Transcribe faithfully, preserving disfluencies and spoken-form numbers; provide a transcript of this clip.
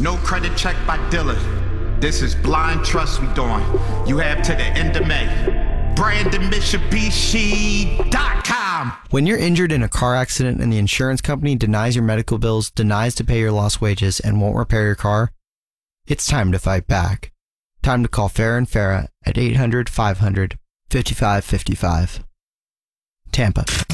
No credit check by dealer. This is blind trust we doing. You have to the end of May. Brandon Mitsubishi dot com. When you're injured in a car accident and the insurance company denies your medical bills, denies to pay your lost wages, and won't repair your car, it's time to fight back. Time to call Farah and Farah at eight hundred, five hundred, fifty-five fifty-five. Tampa.